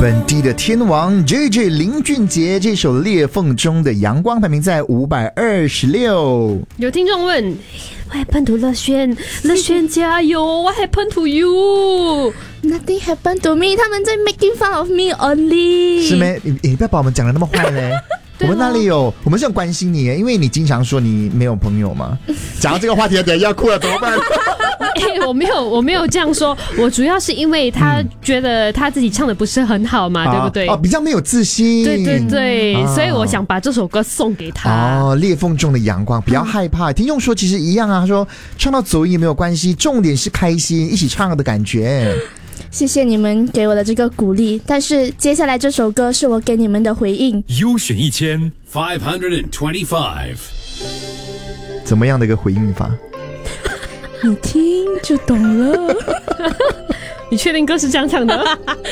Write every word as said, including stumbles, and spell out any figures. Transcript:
本地的天王 J J 林俊杰这首《裂缝中的阳光》排名在五百二十六。 有听众问 What happened to 乐轩？乐轩加油 What happened to you？ Nothing happened to me， 他们在 making fun of me only。 是咩？你你不要把我们讲得那么坏嘞。我们哪里有？我们是很关心你耶，因为你经常说你没有朋友嘛。讲到这个话题，等一下要哭了怎么办？ 欸、我没有，我没有这样说。我主要是因为他觉得他自己唱的不是很好嘛，嗯、对不对？ 哦，比较没有自信。 对对对、 啊， 所以我想把这首歌送给他。 哦，裂缝中的阳光，不要害怕。嗯、听众说其实一样啊，他说唱到走音也没有关系，重点是开心，一起唱的感觉。 谢谢你们给我的这个鼓励，但是接下来这首歌是我给你们的回应。 优选一千 five hundred twenty-five， 怎么样的一个回应法？ 你听就懂了。 你确定歌是这样唱的？